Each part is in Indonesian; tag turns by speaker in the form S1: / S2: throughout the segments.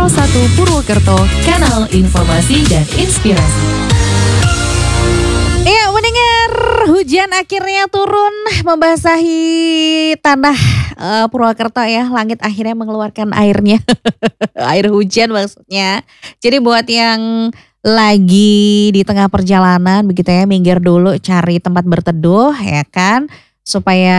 S1: Pro 1 Purwokerto, kanal informasi dan inspirasi.
S2: Iya, mendengar hujan akhirnya turun membasahi tanah Purwokerto ya. Langit akhirnya mengeluarkan airnya. Air hujan maksudnya. Jadi buat yang lagi di tengah perjalanan begitu ya, minggir dulu cari tempat berteduh ya kan. Supaya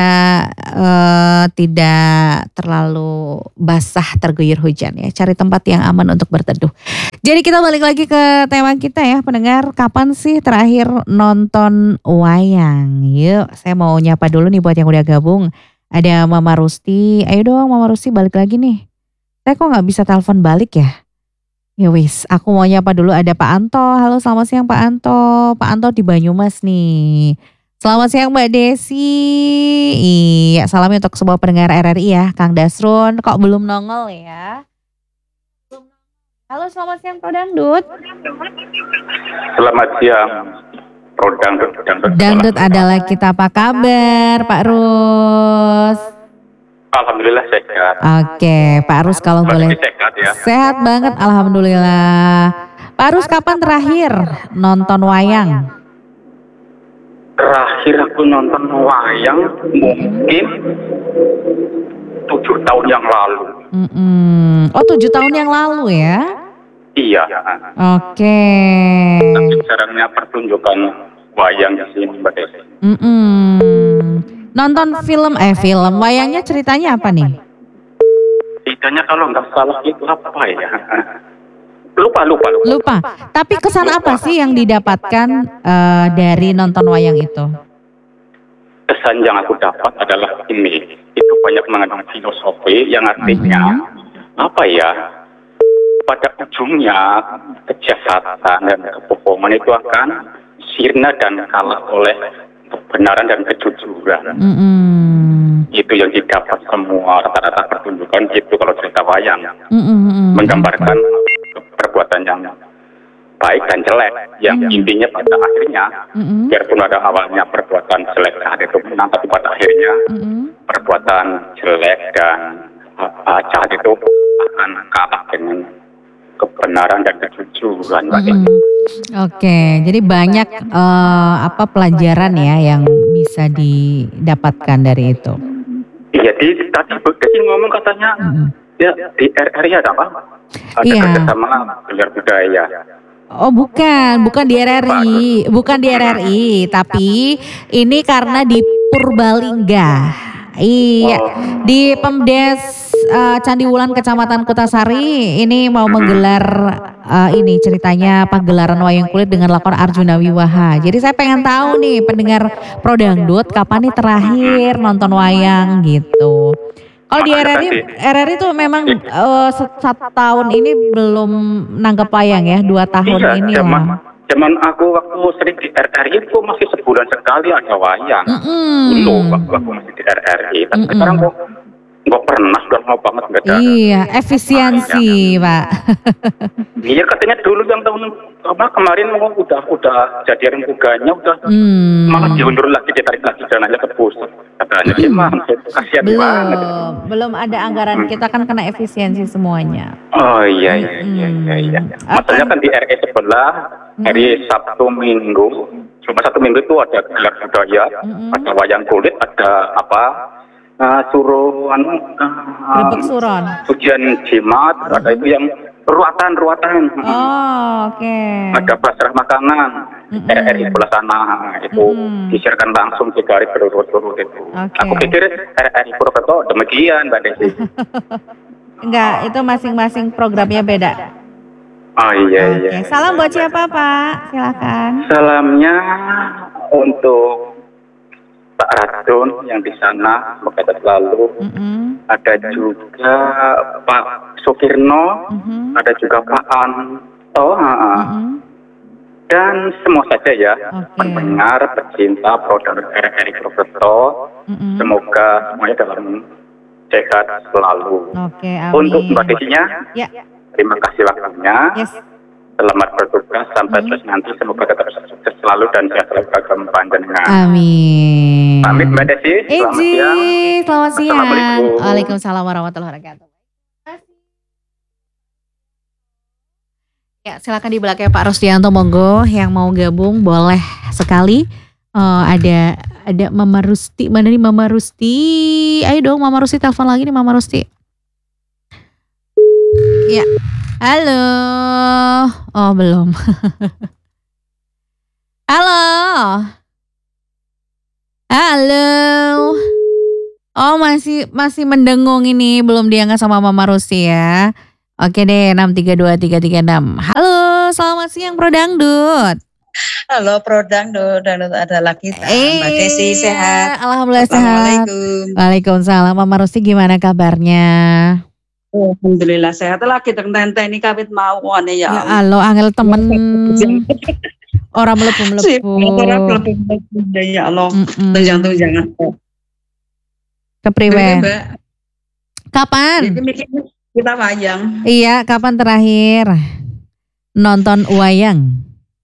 S2: tidak terlalu basah terguyur hujan ya. Cari tempat yang aman untuk berteduh. Jadi kita balik lagi ke tema kita ya pendengar. Kapan sih terakhir nonton wayang? Yuk saya mau nyapa dulu nih buat yang udah gabung. Ada Mama Rusti. Ayo dong Mama Rusti balik lagi nih. Saya kok gak bisa telepon balik ya? Ya wis, aku mau nyapa dulu ada Pak Anto. Halo selamat siang Pak Anto. Pak Anto di Banyumas nih. Selamat siang Mbak Desi. Iya, salamnya untuk semua pendengar RRI ya. Kang Dasrun, kok belum nongol ya? Halo, selamat siang Pro Dangdut.
S3: Selamat siang Pro Dangdut.
S2: Dangdut adalah kita, apa kabar Pak Rus?
S3: Alhamdulillah sehat.
S2: Oke, Pak Rus kalau boleh.
S3: Sehat ya.
S2: Sehat banget, alhamdulillah. Pak Rus kapan terakhir nonton wayang?
S3: Terakhir aku nonton wayang mungkin 7 tahun yang lalu.
S2: Oh 7 tahun yang lalu ya?
S3: Iya.
S2: Oke.
S3: Tapi caranya pertunjukan wayang di sini Mbak Desi.
S2: Nonton film wayangnya ceritanya apa nih?
S3: Ceritanya kalau nggak salah itu apa ya? Lupa.
S2: Tapi kesan apa sih yang didapatkan dari nonton wayang itu?
S3: Kesan yang aku dapat adalah ini. Itu banyak mengandung filosofi yang artinya apa ya? Pada ujungnya kejahatan dan kebohongan itu akan sirna dan kalah oleh kebenaran dan kejujuran. Itu yang didapat semua rata-rata pertunjukan itu kalau cerita wayang. Menggambarkan perbuatan yang baik dan jelek yang intinya pada akhirnya biarpun ada awalnya perbuatan jelek saat itu menang, tapi pada akhirnya perbuatan jelek dan jahat itu akan kalah dengan kebenaran dan kejujuran.
S2: Oke, jadi banyak pelajaran ya yang bisa didapatkan dari itu.
S3: Iya, tadi Desi ngomong katanya ya di RRI ada apa? Ada kerjasama gelar budaya.
S2: Oh bukan di RRI, tapi ini karena di Purbalingga. Iya, di Pemdes Candi Wulan Kecamatan Kutasari ini mau menggelar ini ceritanya pagelaran wayang kulit dengan lakon Arjuna Wiwaha. Jadi saya pengen tahu nih pendengar Pro Dangdut kapan nih terakhir nonton wayang gitu. Kalau di RRI tuh memang 1 tahun ini belum nanggep wayang ya, 2 tahun ini lah.
S3: Zaman aku waktu sering di RRI itu masih sebulan sekali ada wayang. Dulu waktu masih di RRI, tapi sekarang kok nggak pernah, udah mau banget nggak ada.
S2: Iya, efisiensi Pak.
S3: Iya katanya dulu yang tahun kemarin udah jadi rembuganya udah malah diundur lagi, ditarik lagi dananya ke pusat. Katanya gimana? Kasihan banget.
S2: Belum ada anggaran, kita kan kena efisiensi semuanya.
S3: Oh iya. Masalahnya kan di RRI sebelah hari Sabtu Minggu, cuma 1 minggu itu ada gelar budaya, ada wayang kulit, ada
S2: Grebek suron.
S3: ujian jimat, ada itu yang ruatan.
S2: Oh, oke.
S3: Ada pasrah makanan, RRI sebelah sana itu disiarkan langsung 3 hari berurut-urut itu. Aku pikir RRI Purwokerto demikian Mbak Desi.
S2: Enggak, itu masing-masing programnya beda.
S3: Oh iya.
S2: Salam buat siapa Pak? Silakan.
S3: Salamnya untuk Pak Radun yang di sana, semoga selalu. Ada juga Pak Sukirno, ada juga Pak Anto, dan semua saja ya pendengar, pecinta produk RRI Purwokerto. Semoga semuanya dalam sehat selalu.
S2: Amin.
S3: Untuk Mbak Desinya, terima kasih waktunya. Selamat bertugas sampai terus nanti, semoga tetap sukses selalu dan sehat selalu bagi panjenengan.
S2: Amin.
S3: Pamit Mbak Desi, selamat siang.
S2: Selamat siang.
S3: Assalamualaikum.
S2: Waalaikumsalam warahmatullahi wabarakatuh. Ya, silakan di belakang Pak Rusdianto, monggo yang mau gabung boleh sekali. Ada Mama Rusti, mana nih Mama Rusti? Ayo dong Mama Rusti, telepon lagi nih Mama Rusti. Ya, halo. Oh belum. Halo. Halo. Oh masih mendengung ini, belum diangkat sama Mama Rusti ya. Oke deh, 6323336. Halo, selamat siang Pro Dangdut.
S4: Halo Dangdut adalah kita. Mbak Desi sehat.
S2: Alhamdulillah sehat.
S4: Assalamualaikum.
S2: Waalaikumsalam. Mama Rusti gimana kabarnya?
S4: Alhamdulillah sehat. Lagi tenteni kawit mau ane ya.
S2: Ya Allah, angel temen. Orang melebu-melebu.
S4: Ya Allah. Tunjang-tunjangan.
S2: Kepriwe?
S4: Mbak.
S2: Kapan?
S4: Kita wayang.
S2: Iya, kapan terakhir nonton wayang?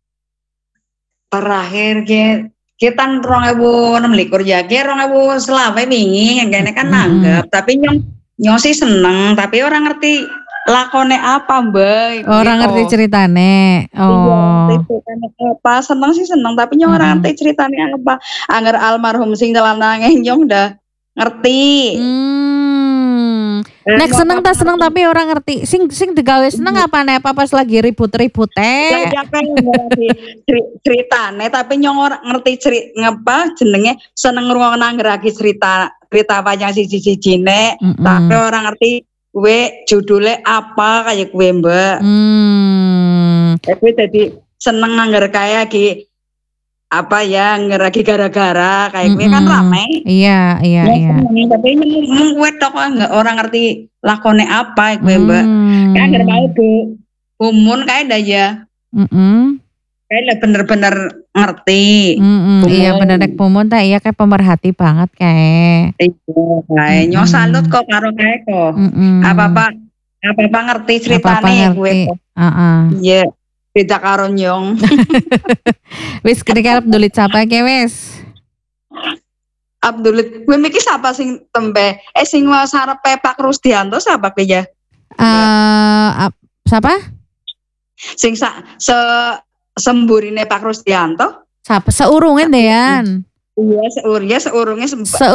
S4: Terakhir kita 2026 ya, 2000 wingi kene kan nanggap, tapi nyong sih seneng, tapi orang ngerti lakone apa, Mbak.
S2: Orang ngerti ceritane. Oh.
S4: Iya, ceritane apa? Seneng, tapi nyong orang ngerti ceritane apa. Angger almarhum sing celanane nyong udah ngerti.
S2: Nek seneng tapi orang ngerti. Sing digawe seneng apa nek pas lagi ribut-ribut teh.
S4: Ya kan ceritane tapi nyong ora ngerti jenenge seneng ngrungokno ngragi cerita wayang siji-sijine, tapi orang ngerti kuwe judule apa kayak kuwe, Mbak. Tapi dadi seneng anggar kaya ki apa ya ngeragi gara-gara kayak gue kan rame.
S2: Iya.
S4: Tapi gue tok nggak orang ngerti lakone apa gue, Mbak. Kayak nggak mau bumun kayak dah ya. Kayak bener-bener ngerti.
S2: Iya bener nek bumun tak iya kayak pemerhati banget kayak.
S4: Iya, nyong salut kok karo kayak kok. Apa-apa ngerti ceritane gue. Iya. Beda karo nyong.
S2: Wis ketika Abdulit siapa ke wis?
S4: Abdulit, gue mikir siapa sing tembe? Sing sarepe Pak Rusdianto siapa ke ya?
S2: Siapa?
S4: Sing semburine Pak Rusdianto?
S2: Siapa? Seurunge Dean.
S4: Iya, seurunge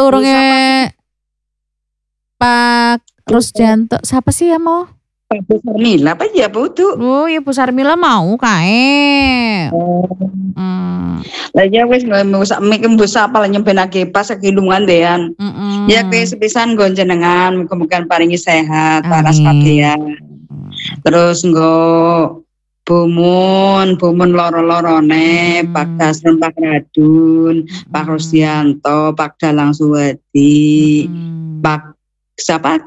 S2: Pak Rusdianto. Siapa sih ya mau?
S4: Bu Sarmila apa ya butuh?
S2: Oh ya Bu Sarmila mau kae.
S4: Lah ya wis usah mikir busa apa nyempenake pas kidungan dean. Ya ke sepisan nggo jenengan muga-muga paringi sehat paras pabean. Terus nggo bumun loro-lorone Pak Dasrun, Pak Radun, Pak Rusdianto, Pak Dalang Suwadi, Pak siapa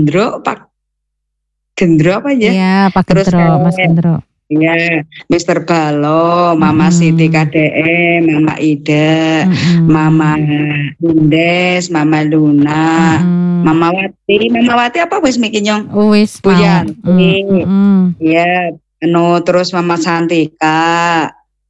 S4: Gendro apa ya?
S2: Iya, Pak Gendro, Mas Gendro.
S4: Iya, Mr. Balo, Mama Siti KDM, Mama Ida, Mama Indes, Mama Luna, Mama Wati apa wis mikir nyong?
S2: Wis
S4: Bu Yanti. Iya, terus Mama Santika,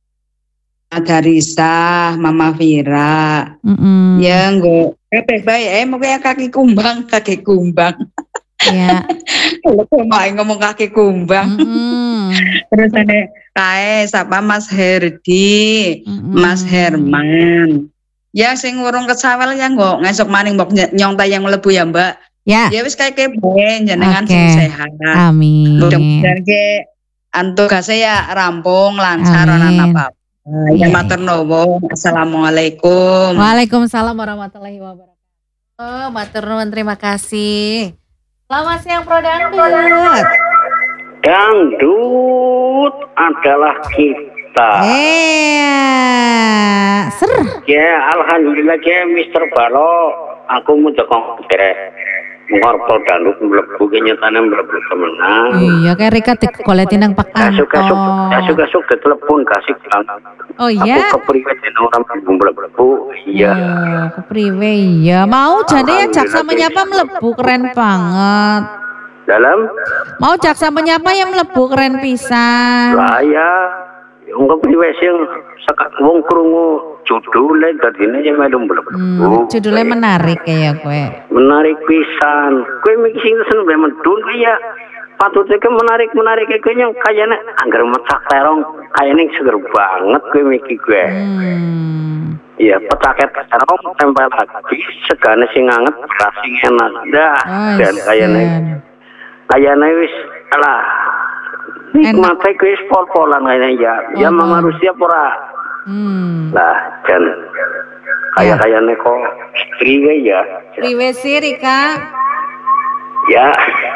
S4: Adarisa, Mama Vira. Ya nggo kabeh bae mungkin kaki kumbang.
S2: Ya.
S4: Kalau ngomong kaki kumbang. Terus ada kae sapa Mas Herdi, Mas Herman. Ya sing urung kesawel ya nggo ngesuk maning mbok nyong tayang mlebu ya, Mbak.
S2: Ya.
S4: Ya wis kae ben jenengan sing sehat.
S2: Amin.
S4: Mudah-mudahan ke antugase ya rampung lancar ana apa. Ya matur nuwun. Assalamualaikum.
S2: Waalaikumsalam warahmatullahi wabarakatuh. Matur nuwun, terima kasih. Selamat siang Pro Dangdut.
S5: Dangdut adalah kita.
S2: Ser.
S5: Ya, alhamdulillah ya Mr. Balo. Aku mau jokong Pro Dangdut mlebu kenyataane mlebu temenan.
S2: Iya, kayak Rika dikoletin nang Pak Anto.
S5: Suka telepon kasih bilang.
S2: Oh iya.
S5: Aku kepriwetin orang mlebu. Iya.
S2: Kepriwe iya. Mau jadi ya jaksa menyapa mlebu keren banget.
S5: Dalam?
S2: Mau jaksa menyapa yang mlebu keren pisan.
S5: Lah ya. Wong kepriwe sing wong krungu judulnya dadine yang melu mlebu.
S2: Judulnya menarik ya gue.
S5: Menarik pisan. Kowe mikir sing seneng medun kaya patut iki menarik iku yang kayane anggar mecak terong kayane seger banget kowe mikir gue. Iya, petaket terong tempel lagi segane sing anget beras sing enak dah dan kayane wis alah nikmate wis pol-polan kayane ya mama Rusia ora. Lah jan kayane kok istri ya.
S2: Priwe sih Rika?
S5: Ya.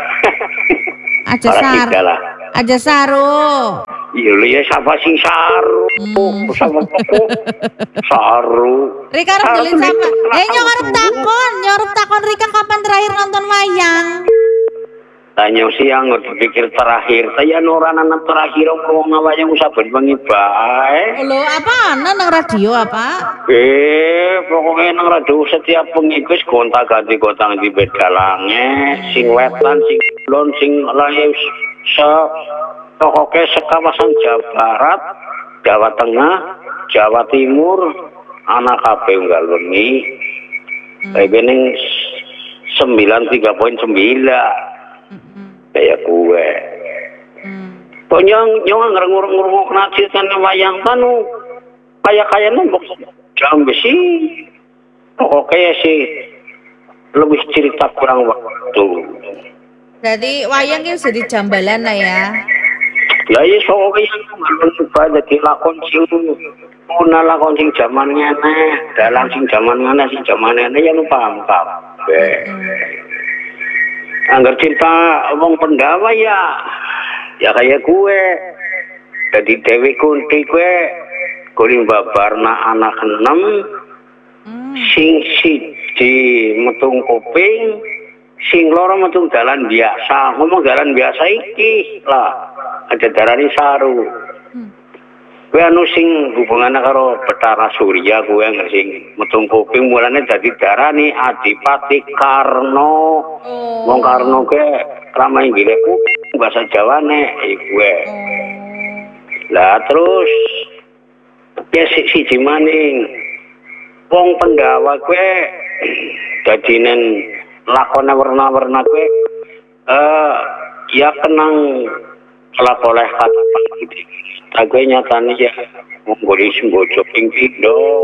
S2: Aja saru.
S5: Iya lu ya siapa sing saru? Sama kok saru.
S2: Rika arep delin siapa? Nyorep takon Rika kapan terakhir nonton wayang?
S5: Tanya siang dipikir terakhir. Saya noranan terakhir ngomong wayang saben bengi bae.
S2: Lho, apaan nang radio apa?
S5: Pokoknya nang radio setiap bengi wis gonta-ganti gotang di bedalange, sing wetan, sing kulon, sing lain pokoknya sekawasan Jawa Barat, Jawa Tengah, Jawa Timur, anak kabeh unggal wengi. Kayak ning 93.9 kayak gue. Pokoknya nyong ngerungok cerita wayang tanu kayak nembok jam besi. Pokoknya sih lebih cerita kurang waktu.
S2: Jadi wayang itu jadi jambalan lah ya.
S5: Lah iya soalnya ngalun pada dilakon sing punah lakon sing zaman ngene, dalang sing zaman ngene ya lu paham kabeh. Angger cinta wong Pendawa ya kayak gue. Jadi Dewi Kunti gue kuring babarna anak 6 sing siji metung kuping sing loro metung dalan biasa. Ngomong dalan biasa iki lah ada darani saru. Gue anu sing hubungannya karo Betara Surya gue nggak sing metung kuping mulanya jadi darani Adipati Karno. Wong Karno ke ramai gile bahasa Jawane gue. Lah terus ya si Jimaning wong Pendawa gue dadinen lakone warna-warna gue ya kenang oleh kata gue nyatane ya wong goli bojo ping pindho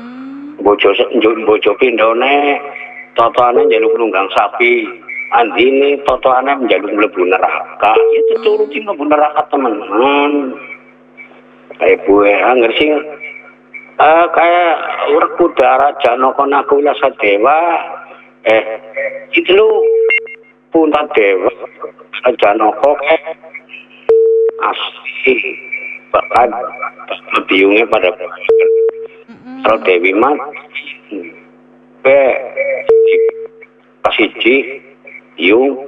S5: bojo pindhone totoane njaluk nunggang sapi andine totoane njaluk mlebu neraka ya turuti mlebu neraka temenan kayak gue angger sing kayak Werkudara Janaka Nakula Sadewa itu lu Punta Dewa Janaka asli bahkan biungnya pada kalau Dewi mati kasih yung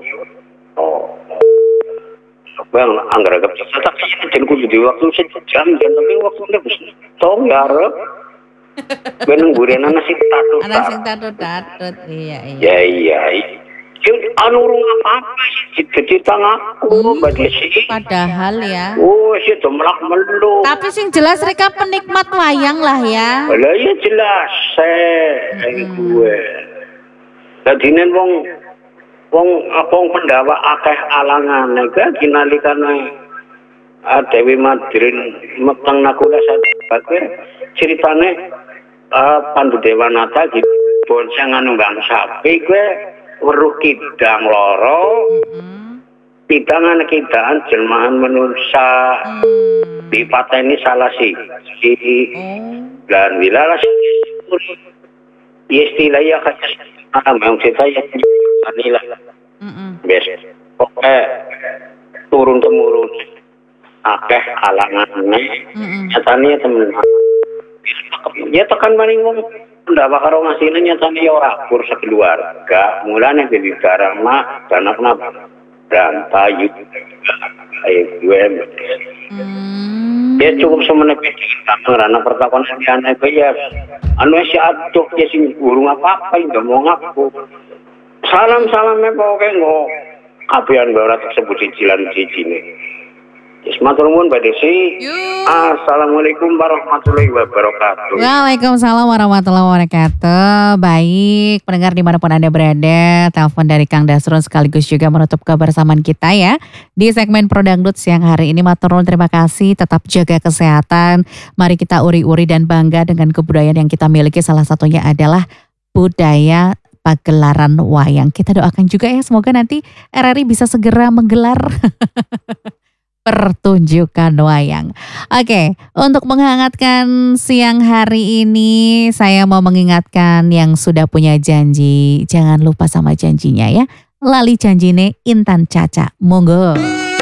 S5: bang anggar agak bisa tapi jangan kudu di waktu sejam dan tapi waktunya bisa tong garep beneng gurena nasi
S2: tatut iya anu urung apa sih cerita ngaku mbak Desi padahal ya
S5: sih demlak melu
S2: tapi sing jelas Rika penikmat wayang lah ya
S5: lah iya jelas gue dadinen wong Pendawa akeh alangane ka kinalikane Dewi Madrin meteng Nakula Sadewa ceritane Pandu Dewanata gitu bonsang nunggang sapi gue weruh kidang loro pidangan kidaan jelmaan menungsa dipateni salah siji dan wilalas istilah ya yang cerita ya inilah biasa pokoknya turun temurun akeh alangane nyatanya temen ya tekan maning wong Pendawa karo ngasine nyatane ya ora akur sekeluarga mulane jadi garang mak anakna dan payu gue ya cukup semene kita ngerana pertakonan diane ya anu si aduh ya sing burung apa enggak mau ngaku salam-salamnya pokoknya nggo kabehan ora tersebut cicilan cicine Matur nuwun Mbak Desi. Assalamualaikum warahmatullahi wabarakatuh.
S2: Waalaikumsalam warahmatullahi wabarakatuh. Baik, pendengar dimanapun Anda berada, telepon dari Kang Dasrun sekaligus juga menutup kebersamaan kita ya di segmen Pro Dangdut siang hari ini. Matur nuwun, terima kasih, tetap jaga kesehatan. Mari kita uri-uri dan bangga dengan kebudayaan yang kita miliki. Salah satunya adalah budaya pagelaran wayang. Kita doakan juga ya, semoga nanti RRI bisa segera menggelar pertunjukan wayang. Oke, untuk menghangatkan siang hari ini, saya mau mengingatkan yang sudah punya janji, jangan lupa sama janjinya ya. Lali janjine Intan Caca, monggo.